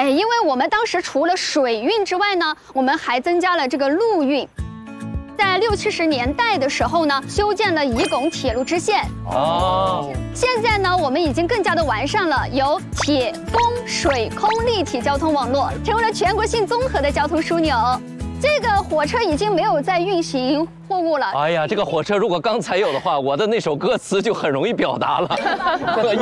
因为我们当时除了水运之外呢，我们还增加了这个陆运。在60、70年代的时候呢，修建了宜拱铁路支线。哦。现在呢，我们已经更加的完善了，有铁、风、水、空立体交通网络，成为了全国性综合的交通枢纽。这个火车已经没有在运行货物了。 哎呀，这个火车如果刚才有的话，我的那首歌词就很容易表达了。